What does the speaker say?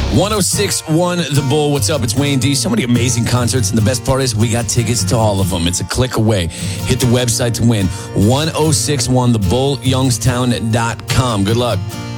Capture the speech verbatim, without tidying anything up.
one oh six one The Bull. What's up? It's Wayne D. So many amazing concerts, and the best part is we got tickets to all of them. It's a click away. Hit the website to win. ten sixty-one the bull youngstown dot com. Good luck.